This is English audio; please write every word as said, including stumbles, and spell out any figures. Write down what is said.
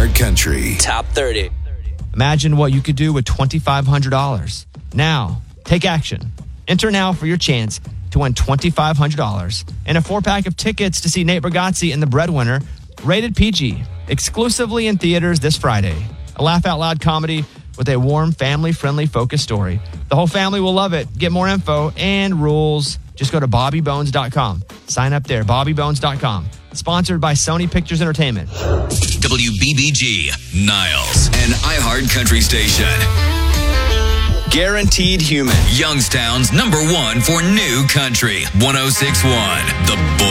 iHeart Country. Top thirty. Imagine what you could do with twenty-five hundred dollars. Now, take action. Enter now for your chance to win twenty-five hundred dollars and a four-pack of tickets to see Nate Bargatze and The Breadwinner, rated P G, exclusively in theaters this Friday. A laugh-out-loud comedy with a warm, family-friendly focused story. The whole family will love it. Get more info and rules. Just go to bobby bones dot com. Sign up there, bobby bones dot com. Sponsored by Sony Pictures Entertainment. W B B G, Niles, an iHeart Country station. Guaranteed Human. Youngstown's number one for new country. one oh six point one, The Bull.